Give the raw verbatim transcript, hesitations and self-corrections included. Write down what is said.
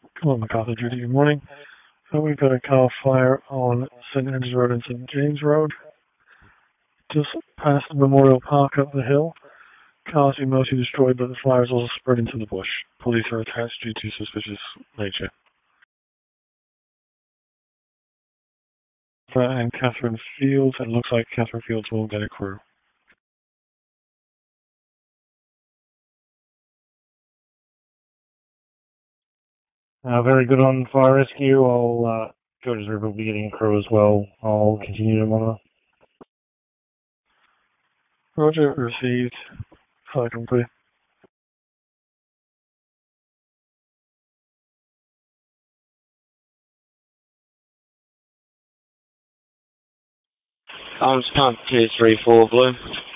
Come on, MacArthur Judy, good morning. So we've got a car fire on Saint Andrews Road and Saint James Road, just past the Memorial Park up the hill. Cars are mostly destroyed, but the fire is also spread into the bush. Police are attached due to suspicious nature. Uh, and Catherine Fields, it looks like Catherine Fields will get a crew. Uh, very good on fire rescue. I'll, uh, Georges River will be getting a crew as well. I'll continue to monitor. Roger, received. Fire complete. I'm count two, three, four, blue.